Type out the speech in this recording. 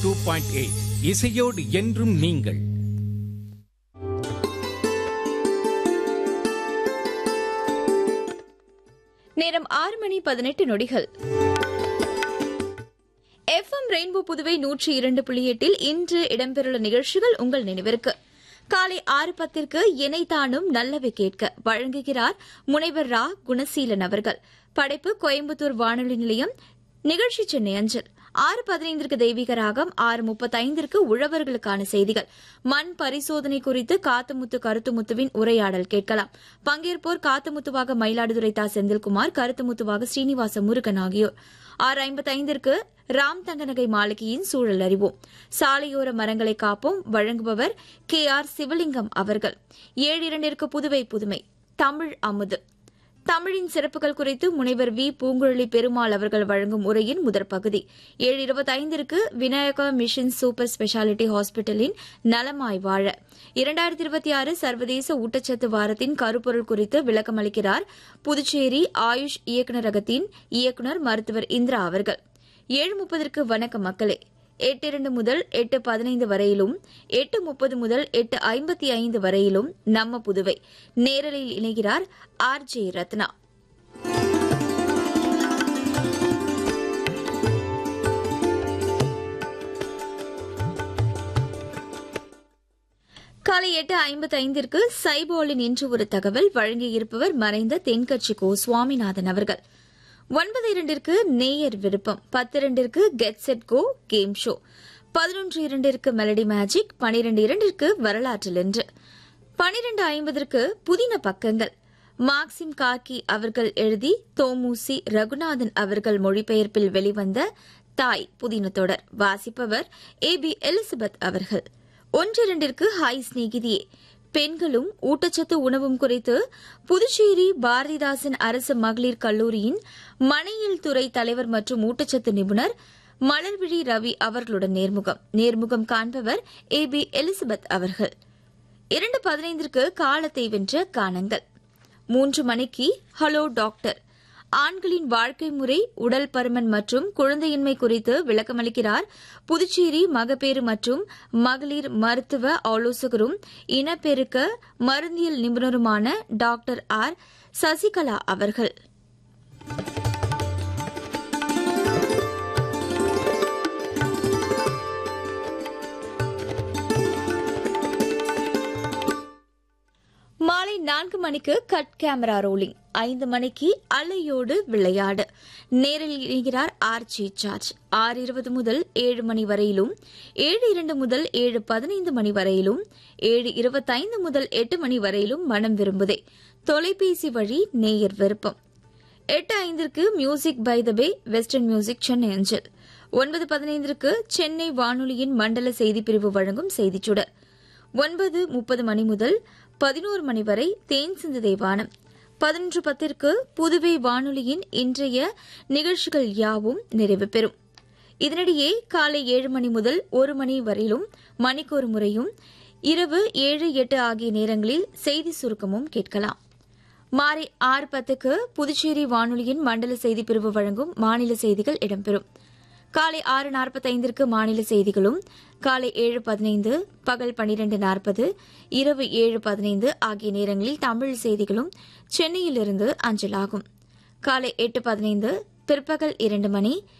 2.8 இசையோடு என்றும் நீங்கள். நேரம் 6:18. FM ரெயின்போ புதுவை 102.8 இன்று இடம்பெறுள்ள நிகழ்ச்சிகள் உங்கள் நினைவிற்கு. காலை 6:10 இணைத்தானும் நல்லவை கேட்க வழங்குகிறார் முனைவர் ரா குணசீலன் அவர்கள். படைப்பு கோயம்புத்தூர் வானொலி நிலையம். நிகழ்ச்சி சென்னை அஞ்சல். 6:15 தெய்வீக ராகம். 6:35 உழவர்களுக்கான செய்திகள். மண் பரிசோதனை குறித்து காத்தமுத்து கருத்துமுத்துவின் உரையாடல் கேட்கலாம். பங்கேற்போர் காத்தமுத்துவாக மயிலாடுதுறை தா செந்தில்குமார், கருத்துமுத்துவாக ஸ்ரீனிவாச முருகன் ஆகியோர். 6:55 ராம் தங்கநகை மாளிகையின் சூழல் அறிவோம். சாலையோர மரங்களை காப்போம் வழங்குபவர் KR சிவலிங்கம் அவர்கள். 7:02 புதுவை புதுமை தமிழ் அமுது. தமிழின் சிறப்புகள் குறித்து முனைவர் வி. பூங்குழலி பெருமாள் அவர்கள் வழங்கும் உரையின் முதற் பகுதி. 7:25 விநாயகா மிஷன் சூப்பர் ஸ்பெஷாலிட்டி ஹாஸ்பிட்டலின் நலமாய் வாழ 2026 சர்வதேச ஊட்டச்சத்து வாரத்தின் கருப்பொருள் குறித்து விளக்கமளிக்கிறார் புதுச்சேரி ஆயுஷ் இயக்குநரகத்தின் இயக்குநர் மருத்துவர் இந்திரா அவர்கள். 7:30 வணக்க மக்களே. 8:02 முதல் 8:15 வரையிலும், 8:30 முதல் 8:55 வரையிலும் நம்ம புதுவை நேரலில் இணைகிறார் RJ ரத்னா. காலை 8:55 சைபோலின் இன்று ஒரு தகவல் வழங்கியிருப்பவர் மறைந்த தென்கட்சி கோ சுவாமிநாதன் அவர்கள். 9:02 நேயர் விருப்பம். 10:02 get set go game show. 11:02 melody magic. 12:02 வரலாற்றில் என்று. 12:50 புதின பக்கங்கள். மார்க்சிம் கார்கி அவர்கள் எழுதி தோமுசி ரகுநாதன் அவர்கள் மொழிபெயர்ப்பில் வெளிவந்த தாய் புதின தொடர். வாசிப்பவர் AB எலிசபெத் அவர்கள். 1:02 ஹாய் ஸ்நேகிதியே. பெண்களும் ஊட்டச்சத்து உணவும் குறித்து புதுச்சேரி பாரதிதாசன் அரசு மகளிர் கல்லூரியின் மனையியல் துறை தலைவர் மற்றும் ஊட்டச்சத்து நிபுணர் மலர்விழி ரவி அவர்களுடன் நேர்முகம் காண்பவர் AB எலிசபெத் அவர்கள். 2:15 காலத்தை வென்ற கானங்கள். 3 மணிக்கு ஹலோ டாக்டர். ஆண்களின் வாழ்க்கை முறை, உடல் பருமன் மற்றும் குழந்தையின்மை குறித்து விளக்கமளிக்கிறார் புதுச்சேரி மகப்பேறு மற்றும் மகளிர் மருத்துவ ஆலோசகரும் இனப்பெருக்க மருந்தியல் நிபுணருமான டாக்டர் R சசிகலா அவர்கள். மாலை 4 மணிக்கு கட் கேமரா ரோலிங். 5 மணிக்கு அலையோடு விளையாடு. நேரில் இணைகிறார் RJ சார்ஜ். 6:20 முதல் 7 மணி வரையிலும், 7:02 முதல் 7:15 மணி வரையிலும், 7:25 முதல் 8 மணி வரையிலும் மனம் விரும்புதே தொலைபேசி வழி நேயர் விருப்பம். 8:05 music by the pay western music Chennai அஞ்சல். 9:15 சென்னை வானொலியின் மண்டல செய்திப்பிரிவு வழங்கும் செய்திச்சுடர். 9:30 மணி முதல் 11 மணி வரை தேன் சிந்து தேவானம். 11:10 புதுவை வானொலியின் இன்றைய நிகழ்ச்சிகள் யாவும் நிறைவு பெறும். இதனிடையே காலை 7 மணி முதல் 1 மணி வரையிலும் மணிக்கொரு முறையும், இரவு 7-8 ஆகிய நேரங்களில் செய்தி சுருக்கமும் கேட்கலாம். மாலை 6:10 புதுச்சேரி வானொலியின் மண்டல செய்திப்பிரிவு வழங்கும் மாநில செய்திகள் இடம்பெறும். காலை 6:45 மாநில செய்திகளும், காலை 7:15, பகல் 12:40, இரவு 7:15 ஆகிய நேரங்களில் தமிழ் செய்திகளும் சென்னையிலிருந்து அஞ்சலாகும். காலை 8:15, பிற்பகல் 2 மணி,